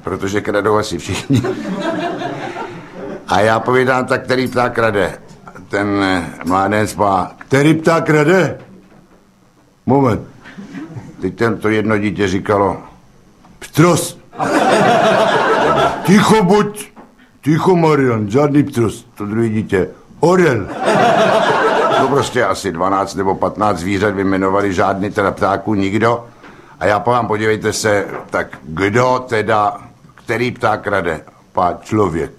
protože kradou asi všichni. A já povídám, tak který pták krade? Ten mládenec má, který pták krade? Moment. Teď to jedno dítě říkalo, ptros. Ticho buď. Ticho, Marian, žádný ptros. To druhé dítě, orel. No prostě asi 12 nebo 15 zvířat vyjmenovali, žádný teda ptáků, nikdo. A já povám, podívejte se, tak kdo teda, který pták krade? Člověk.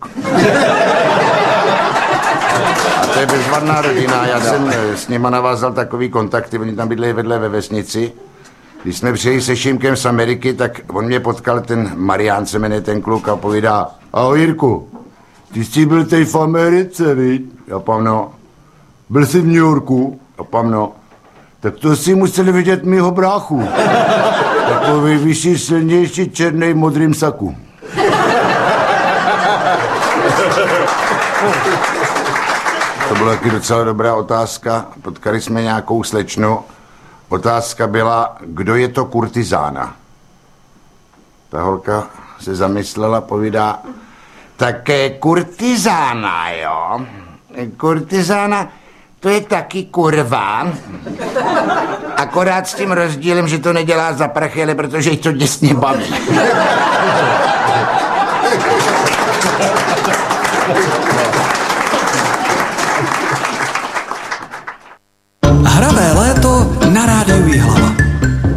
A to je bezvadná rodina, já jsem s nima navázal takový kontakty, oni tam bydlejí vedle ve vesnici. Když jsme přijeli se Šimkem z Ameriky, tak on mě potkal, ten Marián se jmenuje ten kluk, a povídá, ahoj Jirku, ty jsi byl tady v Americe, viď? Já pám, no. Byl jsi v New Yorku? Já pám, no. Tak to si museli vidět mýho bráchu. Takový vyšší, silnější, černej, modrým saku. To byla taky docela dobrá otázka. Potkali jsme nějakou slečnu. Otázka byla, kdo je to kurtizána? Ta holka se zamyslela, povídá, tak kurtizána, jo. Kurtizána, to je taky kurva. Akorát s tím rozdílem, že to nedělá za prachy, ale protože jí to děsně baví.